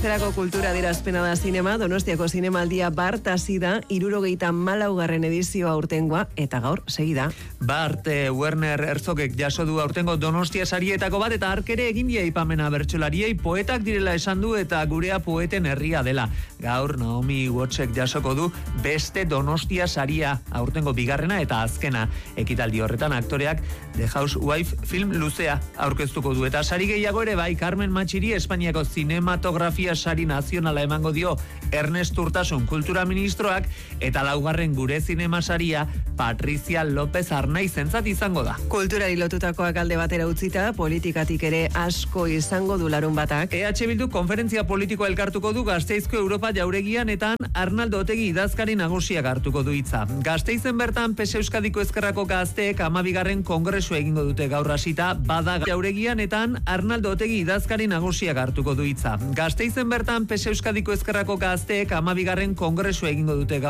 Zerako kultura adierazpena da zinema, Donostiako zinemaldia bart hasi da, 74. edizioa aurtengoa, eta gaur segida. Bart, Werner Herzogek jaso du aurtengo Donostia sarietako bat, eta hark ere egin die aipamena bertsolariei poetak direla esan du, eta gurea poeten herria dela. Gaur Naomi Wattsek jasoko du beste Donostia saria, aurtengo bigarrena eta azkena. Ekitaldi horretan aktoreak The Housewife film luzea aurkeztuko du, eta sari gehiago ere bai, Carmen Matxiri Espainiako zinematografia sari nazionala emango dio Ernest Urtasun kultura ministroak, eta laugarren gure zinema saria Patricia López Arnaizentzat izango da. Kulturari lotutakoak alde batera utzita, politikatik ere asko izango du larun batak. EH Bildu konferentzia politikoa elkartuko du Gasteizko Europa jauregian, eta Arnaldo Otegi idazkari nagusiak hartuko du hitza. Gasteizen bertan PSE Euskadiko Ezkerrako gazteek 12. kongresua egingo dute gaur hasita, bada jauregian, eta Arnaldo Otegi idazkari nagusiak hartuko du hitza. Gasteizen bertan PSE Euskadiko Ezkerrako gazteek 12. kongresua egingo dute gaur